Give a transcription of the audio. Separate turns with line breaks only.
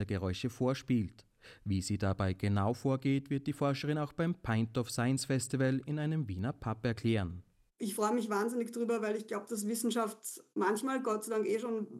Geräusche vorspielt. Wie sie dabei genau vorgeht, wird die Forscherin auch beim Pint of Science Festival in einem Wiener Pub erklären.
Ich freue mich wahnsinnig drüber, weil ich glaube, dass Wissenschaft manchmal, Gott sei Dank, schon